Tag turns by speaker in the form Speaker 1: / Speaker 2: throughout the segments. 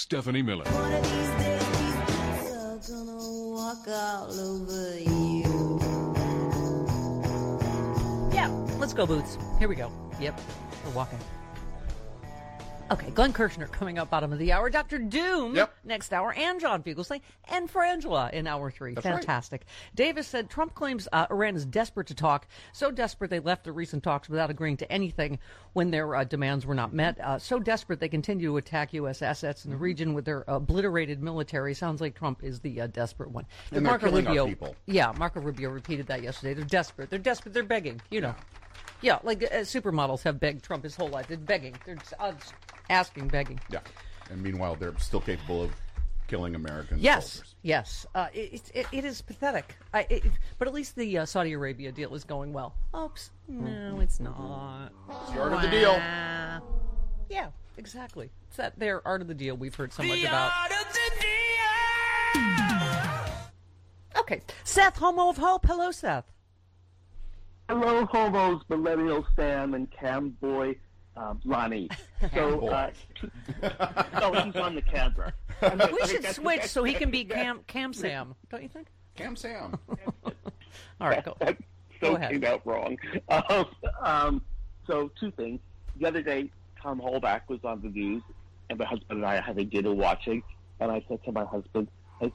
Speaker 1: Stephanie Miller.
Speaker 2: One of these days, these boots are gonna walk all over you.
Speaker 3: Yeah, let's go, Boots. Here we go. Yep, we're walking. Okay, Glenn Kirshner coming up bottom of the hour. Dr. Doom next hour, and John Fugelsang, and Frangela in hour 3.
Speaker 4: That's
Speaker 3: Fantastic. Right. Davis said Trump claims Iran is desperate to talk. So desperate they left the recent talks without agreeing to anything when their demands were not met. So desperate they continue to attack U.S. assets in the region with their obliterated military. Sounds like Trump is the desperate one.
Speaker 4: And they're killing our people.
Speaker 3: Yeah, Marco Rubio repeated that yesterday. They're desperate. They're desperate. They're begging, you know. Yeah, like supermodels have begged Trump his whole life. They're begging. They're asking, begging.
Speaker 4: Yeah. And meanwhile, they're still capable of killing American soldiers.
Speaker 3: Yes. It is pathetic. But at least the Saudi Arabia deal is going well. Oops. No, it's not.
Speaker 4: It's the art of the deal.
Speaker 3: Yeah, exactly. It's that their art of the deal we've heard so much about.
Speaker 2: Art of the deal.
Speaker 3: Okay. Seth, homo of hope. Hello, Seth.
Speaker 5: Hello, homos, millennial Sam and cam boy Lonnie. So, he's on the camera.
Speaker 3: We should switch so he can be Cam Sam, don't you think?
Speaker 4: Cam Sam.
Speaker 3: All right, go ahead.
Speaker 5: Came out wrong. So, two things. The other day, Tom Holback was on the news, and my husband and I had a dinner watching, and I said to my husband,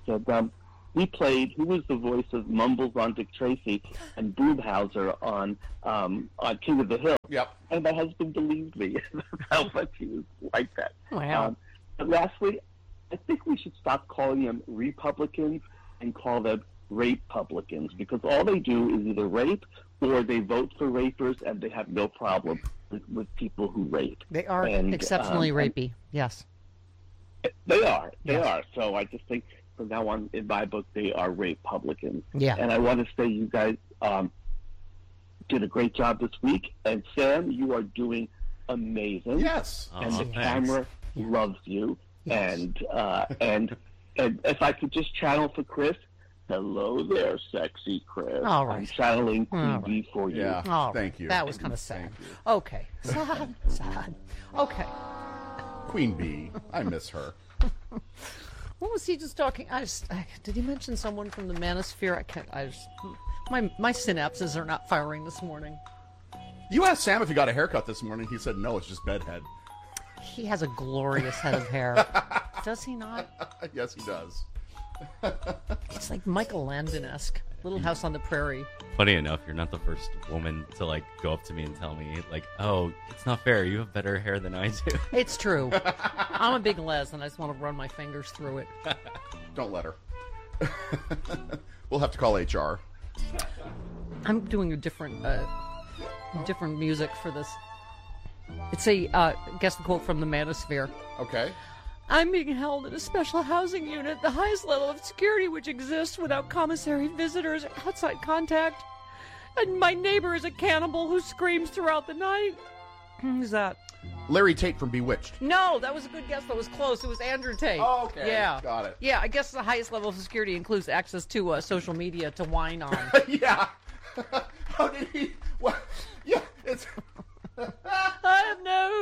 Speaker 5: he played, who was the voice of Mumbles on Dick Tracy and Boomhauser on King of the Hill.
Speaker 4: Yep.
Speaker 5: And my husband believed me how much he was like that.
Speaker 3: Wow.
Speaker 5: But lastly, I think we should stop calling them Republicans and call them rape-publicans, because all they do is either rape or they vote for rapers, and they have no problem with people who rape.
Speaker 3: They are exceptionally rapey, yes.
Speaker 5: They are. So I just think from now on, in my book, they are rape-publicans.
Speaker 3: Yeah.
Speaker 5: And I want to say you guys did a great job this week. And Sam, you are doing amazing.
Speaker 4: Yes.
Speaker 5: And the camera loves you. Yes. And if I could just channel for Chris, hello there, sexy Chris.
Speaker 3: All right.
Speaker 5: I'm channeling TV for you.
Speaker 4: Yeah.
Speaker 3: All right.
Speaker 4: Thank you.
Speaker 3: That was kind of sad. Okay. Sad. Okay.
Speaker 4: Queen Bee. I miss her.
Speaker 3: What was he just talking? Did he mention someone from the Manosphere? I can't. My synapses are not firing this morning.
Speaker 4: You asked Sam if he got a haircut this morning. He said no, it's just bedhead.
Speaker 3: He has a glorious head of hair. Does he not?
Speaker 4: Yes, he does.
Speaker 3: It's like Michael Landon-esque. Little House on the Prairie.
Speaker 6: Funny enough, you're not the first woman to go up to me and tell me oh, it's not fair. You have better hair than I do.
Speaker 3: It's true. I'm a big Les, and I just want to run my fingers through it.
Speaker 4: Don't let her. We'll have to call HR.
Speaker 3: I'm doing a different music for this. It's guess the quote from the Manosphere.
Speaker 4: Okay.
Speaker 3: I'm being held in a special housing unit, the highest level of security which exists without commissary visitors or outside contact. And my neighbor is a cannibal who screams throughout the night. Who's that?
Speaker 4: Larry Tate from Bewitched.
Speaker 3: No, that was a good guess. That was close. It was Andrew Tate.
Speaker 4: Oh, okay.
Speaker 3: Yeah.
Speaker 4: Got it.
Speaker 3: Yeah, I guess the highest level of security includes access to social media to whine on.
Speaker 4: Yeah. How did he... What? Yeah, it's...
Speaker 3: I have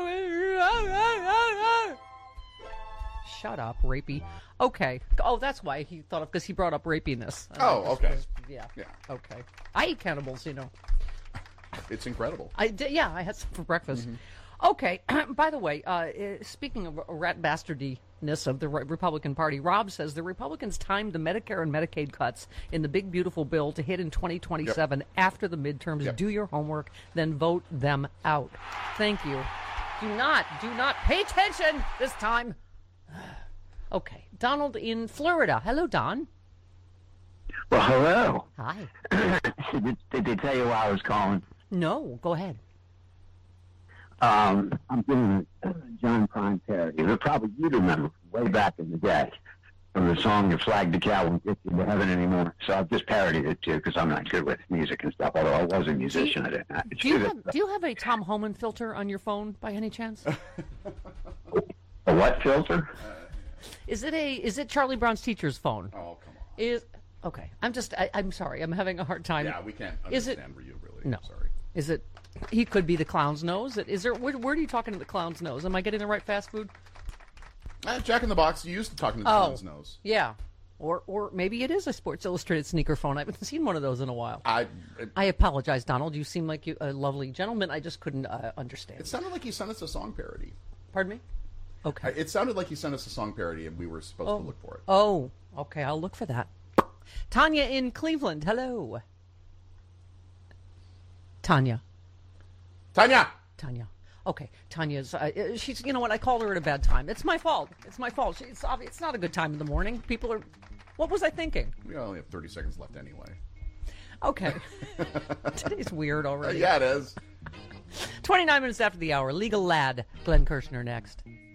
Speaker 3: no... Shut up, rapey. Okay. Oh, that's why he thought of, because he brought up rapiness.
Speaker 4: Okay.
Speaker 3: Yeah. Okay. I eat cannibals, you know.
Speaker 4: It's incredible.
Speaker 3: I had some for breakfast. Mm-hmm. Okay. By the way, speaking of rat bastardiness of the Republican Party, Rob says the Republicans timed the Medicare and Medicaid cuts in the big, beautiful bill to hit in 2027 after the midterms. Yep. Do your homework, then vote them out. Thank you. Do not pay attention this time. Okay. Donald in Florida. Hello, Don.
Speaker 7: Well, hello.
Speaker 3: Hi.
Speaker 7: Did they tell you why I was calling?
Speaker 3: No. Go ahead.
Speaker 7: I'm doing John Prine parody. They're probably you'd remember way back in the day from the song "Your Flag the Cow Won't Get You to Heaven Anymore." So I've just parodied it too because I'm not good with music and stuff. Although I was a musician, I didn't.
Speaker 3: Do you have a Tom Homan filter on your phone by any chance?
Speaker 7: A what filter?
Speaker 3: Is it Charlie Brown's teacher's phone?
Speaker 4: Oh, come on.
Speaker 3: Okay. I'm sorry. I'm having a hard time.
Speaker 4: Yeah, we can't understand where you really.
Speaker 3: No.
Speaker 4: Sorry.
Speaker 3: Is it? He could be the clown's nose. Is there? Where are you talking to the clown's nose? Am I getting the right fast food?
Speaker 4: Jack in the Box, you used to talking to John's nose.
Speaker 3: Yeah. Or maybe it is a Sports Illustrated sneaker phone. I haven't seen one of those in a while. I apologize, Donald. You seem like a lovely gentleman. I just couldn't understand.
Speaker 4: It sounded like you sent us a song parody.
Speaker 3: Pardon me? Okay.
Speaker 4: It sounded like you sent us a song parody, and we were supposed to look for it.
Speaker 3: Oh, okay. I'll look for that. Tanya in Cleveland. Hello. Tanya. Okay, Tanya's. She's. You know what? I called her at a bad time. It's my fault. It's not a good time in the morning. People are. What was I thinking?
Speaker 4: We only have 30 seconds left anyway.
Speaker 3: Okay. Today's weird already.
Speaker 4: Yeah, it is.
Speaker 3: 29 minutes after the hour. Legal Lad. Glenn Kirshner next.